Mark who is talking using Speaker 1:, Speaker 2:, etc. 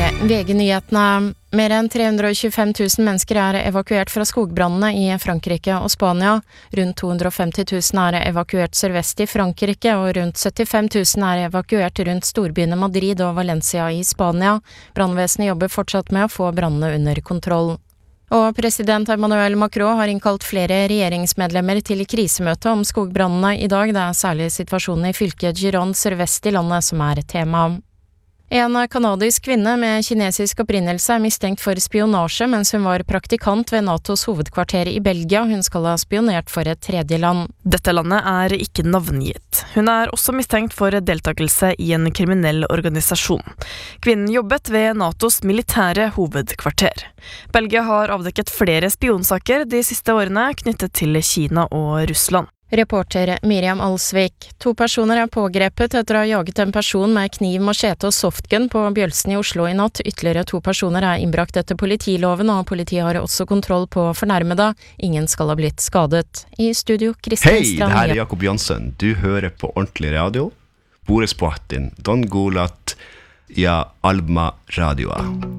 Speaker 1: VG-nyhetene. Mer enn 325 000 mennesker er evakuert fra skogbrannene i Frankrike og Spania. Rundt 250 000 er evakuert sørvest i Frankrike, og rundt 75 000 er evakuert rundt storbyene Madrid og Valencia i Spania. Brannvesenet jobber fortsatt med å få brannene under kontroll. Og president Emmanuel Macron har innkalt flere regjeringsmedlemmer til krisemøte om skogbrannene i dag. Det er særlig situasjonen i fylket Gironde sørvest i landet som er tema. En kanadisk kvinne med kinesisk opprinnelse er mistenkt for spionasje mens hun var praktikant ved NATOs hovedkvarter i Belgia. Hun skal ha spionert for et tredje land.
Speaker 2: Dette landet er ikke navngitt. Hun er også mistenkt for deltakelse i en kriminell organisasjon. Kvinnen jobbet ved NATOs militære hovedkvarter. Belgia har avdekket flere spionsaker de siste årene knyttet til Kina og Russland.
Speaker 1: Reporter Miriam Alsvik. 2 personer er pågrepet etter å ha jaget en person med kniv, machete og softgun på Bjølsen i Oslo i natt. Ytterligere 2 personer er innbrakt etter politiloven, og politiet har også kontroll på fornærmede. Ingen skal ha blitt skadet. I studio, Kristin Strand.
Speaker 3: Hei, det her er Jakob Jansson. Du hører på Ordentlig Radio. Boris Poatin, Don Gulat, ja, Alma Radioa.